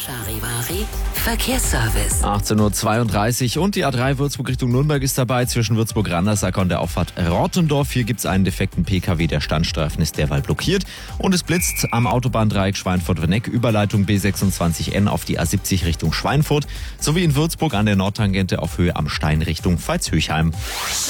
Charivari Verkehrsservice. 18.32 Uhr und die A3 Würzburg Richtung Nürnberg ist dabei, zwischen Würzburg-Randersacker und der Auffahrt Rottendorf. Hier gibt es einen defekten PKW, der Standstreifen ist derweil blockiert. Und es blitzt am Autobahndreieck Schweinfurt-Wenneck, Überleitung B26N auf die A70 Richtung Schweinfurt, sowie in Würzburg an der Nordtangente auf Höhe am Stein Richtung Veitshöchheim.